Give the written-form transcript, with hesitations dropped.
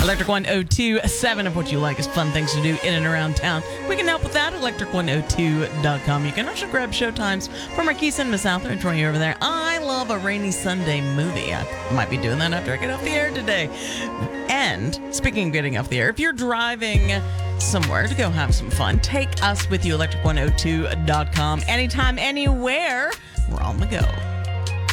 Electric 1027 of what you like is fun things to do in and around town. We can help with that. Electric102.com. You can also grab showtimes from Marquise and Miss Arthur and Troy over there. I love a rainy Sunday movie. I might be doing that after I get off the air today. And speaking of getting off the air, if you're driving somewhere to go have some fun, take us with you. Electric102.com. Anytime, anywhere, we're on the go.